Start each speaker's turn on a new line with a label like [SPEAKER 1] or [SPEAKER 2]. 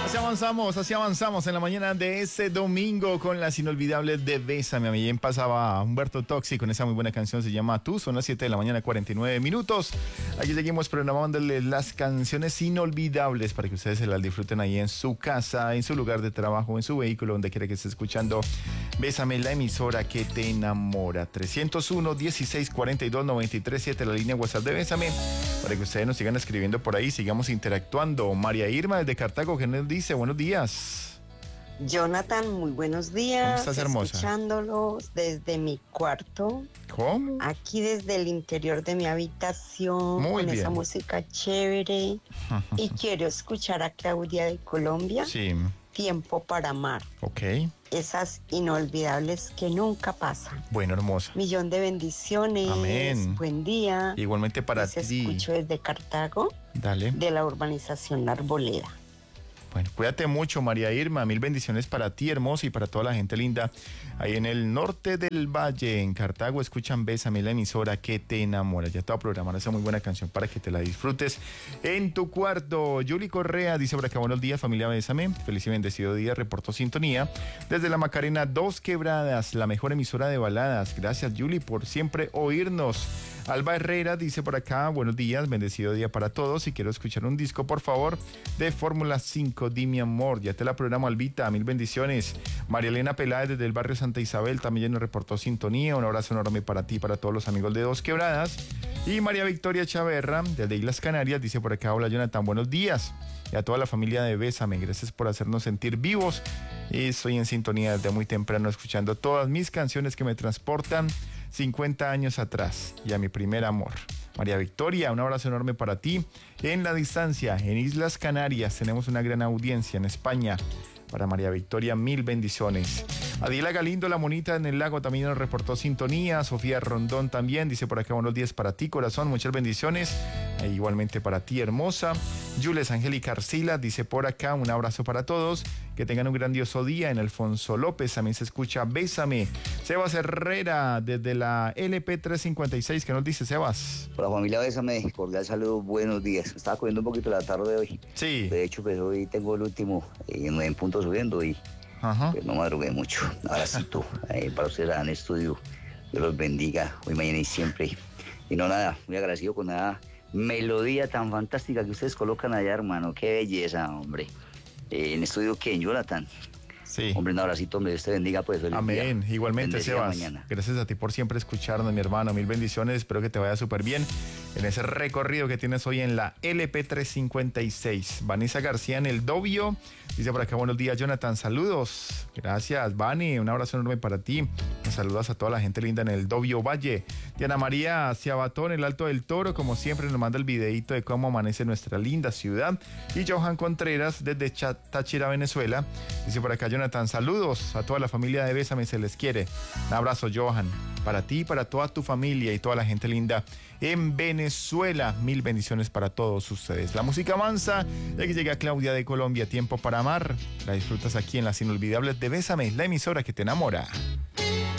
[SPEAKER 1] Así avanzamos en la mañana de este domingo con las inolvidables de Bésame. A mí bien pasaba Humberto Toxi con esa muy buena canción, se llama Tú. Son las 7 de la mañana, 49 minutos. Aquí seguimos programándoles las canciones inolvidables para que ustedes se las disfruten ahí en su casa, en su lugar de trabajo, en su vehículo, donde quiera que esté escuchando Bésame, la emisora que te enamora. 301-1642-937, la línea WhatsApp de Bésame, para que ustedes nos sigan escribiendo por ahí, sigamos interactuando. María Irma desde Cartago, que nos dice buenos días.
[SPEAKER 2] Jonathan, muy buenos días.
[SPEAKER 1] ¿Cómo estás, hermosa?
[SPEAKER 2] Escuchándolos desde mi cuarto.
[SPEAKER 1] ¿Cómo?
[SPEAKER 2] Aquí desde el interior de mi habitación.
[SPEAKER 1] Muy
[SPEAKER 2] con
[SPEAKER 1] bien.
[SPEAKER 2] esa música chévere. Y quiero escuchar a Claudia de Colombia.
[SPEAKER 1] Sí.
[SPEAKER 2] Tiempo para amar.
[SPEAKER 1] Ok.
[SPEAKER 2] Esas inolvidables que nunca pasan.
[SPEAKER 1] Bueno, hermosa.
[SPEAKER 2] Millón de bendiciones.
[SPEAKER 1] Amén.
[SPEAKER 2] Buen día.
[SPEAKER 1] Igualmente para
[SPEAKER 2] Les
[SPEAKER 1] ti.
[SPEAKER 2] escucho desde Cartago,
[SPEAKER 1] Dale.
[SPEAKER 2] de la urbanización La Arboleda.
[SPEAKER 1] Bueno, cuídate mucho, María Irma. Mil bendiciones para ti, hermosa, y para toda la gente linda. Ahí en el norte del valle, en Cartago, escuchan Bésame, la emisora que te enamora. Ya te voy a programar esa muy buena canción para que te la disfrutes en tu cuarto. Yuli Correa dice por acá, buenos días, familia Bésame. Feliz y bendecido día, reportó sintonía. Desde la Macarena, Dos Quebradas, la mejor emisora de baladas. Gracias, Yuli, por siempre oírnos. Alba Herrera dice por acá, buenos días, bendecido día para todos. Si quiero escuchar un disco, por favor, de Fórmula 5, di mi amor. Ya te la programo, Albita, mil bendiciones. María Elena Peláez desde el barrio Santa Isabel también nos reportó sintonía. Un abrazo enorme para ti y para todos los amigos de Dos Quebradas. Y María Victoria Chaverra desde Islas Canarias dice por acá, hola Jonathan, buenos días. Y a toda la familia de Bésame, gracias por hacernos sentir vivos. Y estoy en sintonía desde muy temprano escuchando todas mis canciones que me transportan 50 años atrás y a mi primer amor. María Victoria, un abrazo enorme para ti. En la distancia, en Islas Canarias, tenemos una gran audiencia en España. Para María Victoria, mil bendiciones. Adela Galindo, la monita en el lago, también nos reportó sintonía. Sofía Rondón también dice por acá, buenos días para ti, corazón, muchas bendiciones. Igualmente para ti, hermosa. Jules Angélica Arcila dice por acá, un abrazo para todos. Que tengan un grandioso día. En Alfonso López también se escucha Bésame. Sebas Herrera desde la LP356, ¿qué nos dice, Sebas?
[SPEAKER 3] Por la familia Bésame, cordial saludo, buenos días. Estaba cogiendo un poquito la tarde de hoy.
[SPEAKER 1] Sí.
[SPEAKER 3] De hecho, pues hoy tengo el último en punto subiendo y pues, no madrugué mucho. Ahora sí tú, para ustedes en estudio, Dios los bendiga hoy, mañana y siempre. Y no nada, muy agradecido con la melodía tan fantástica que ustedes colocan allá, hermano. Qué belleza, hombre. En estudio, ¿quién? Jonathan.
[SPEAKER 1] Sí.
[SPEAKER 3] Hombre, un abracito, hombre, Dios te bendiga, pues.
[SPEAKER 1] Amén.
[SPEAKER 3] Día.
[SPEAKER 1] Igualmente,
[SPEAKER 3] Bendecida
[SPEAKER 1] Sebas.
[SPEAKER 3] mañana.
[SPEAKER 1] Gracias a ti por siempre escucharnos, mi hermano. Mil bendiciones. Espero que te vaya súper bien en ese recorrido que tienes hoy en la LP356. Vanessa García en el Dobio. Dice por acá, buenos días, Jonathan. Saludos. Gracias, Vani. Un abrazo enorme para ti. Me saludas a toda la gente linda en el Dobio Valle. Diana María Ciabatón, el Alto del Toro, como siempre, nos manda el videito de cómo amanece nuestra linda ciudad. Y Johan Contreras, desde Táchira, Venezuela. Dice por acá, Jonathan, saludos a toda la familia de Bésame, se les quiere. Un abrazo, Johan, para ti, para toda tu familia y toda la gente linda en Venezuela. Mil bendiciones para todos ustedes. La música mansa, ya que llega Claudia de Colombia, Tiempo para amar. La disfrutas aquí en las inolvidables de Bésame, la emisora que te enamora.